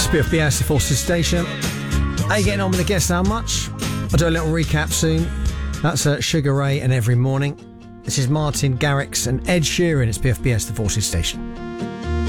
PFBS, the Forces Station. How you getting on with the guess how much? I'll do a little recap soon. That's Sugar Ray and Every Morning. This is Martin Garrix and Ed Sheeran. It's PFBS, the Forces Station.